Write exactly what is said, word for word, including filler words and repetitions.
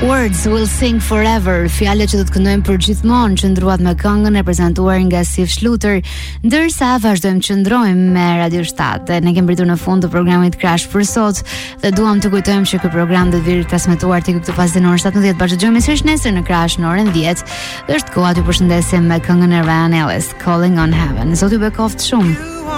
Words will sing forever, fjalët që do të këndojmë për gjithmonë, qëndruat me këngën e prezantuar nga Sif Schluter, ndërsa vazhdojmë qëndrojmë me Radio shtat. Ne kemi pritur në fund të programit Crash për sot dhe duam të kujtojmë që ky program do të vijë transmetuar tek këtu pas ditës shtatëmbëdhjetë. Bashkëdëgjojmë sërish nesër në Crash në orën dhjetë. Dhe është koha t'ju përshëndesim me këngën e Ryan Ellis, Calling on Heaven. Zoti ju bekoft shumë.